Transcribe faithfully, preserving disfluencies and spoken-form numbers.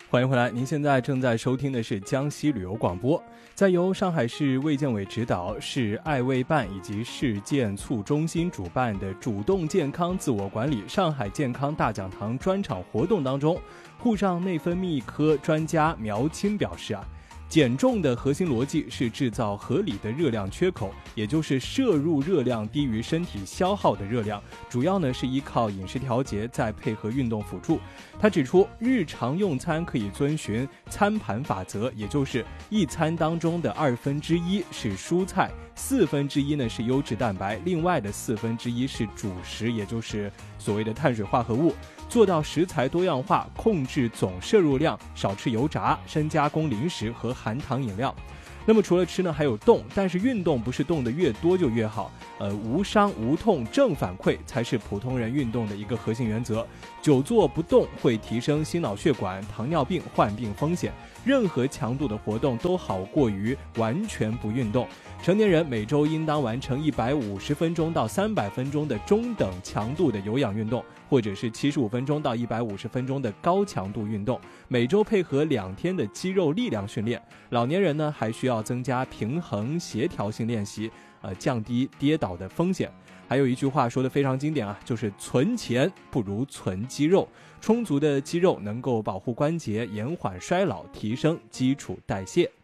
欢迎回来，您现在正在收听的是江西旅游广播。在由上海市卫健委指导、市爱卫办以及市健促中心主办的主动健康自我管理上海健康大讲堂专场活动当中，沪上内分泌科专家苗青表示啊，减重的核心逻辑是制造合理的热量缺口，也就是摄入热量低于身体消耗的热量，主要呢是依靠饮食调节再配合运动辅助。他指出，日常用餐可以遵循餐盘法则，也就是一餐当中的二分之一是蔬菜，四分之一呢是优质蛋白，另外的四分之一是主食，也就是所谓的碳水化合物，做到食材多样化，控制总摄入量，少吃油炸、深加工零食和含糖饮料。那么除了吃呢，还有动，但是运动不是动得越多就越好，呃，无伤无痛正反馈才是普通人运动的一个核心原则。久坐不动会提升心脑血管、糖尿病患病风险，任何强度的活动都好过于完全不运动。成年人每周应当完成一百五十分钟到三百分钟的中等强度的有氧运动，或者是七十五分钟到一百五十分钟的高强度运动，每周配合两天的肌肉力量训练。老年人呢，还需要增加平衡协调性练习，呃，降低跌倒的风险。还有一句话说得非常经典啊，就是存钱不如存肌肉。充足的肌肉能够保护关节，延缓衰老，提升基础代谢。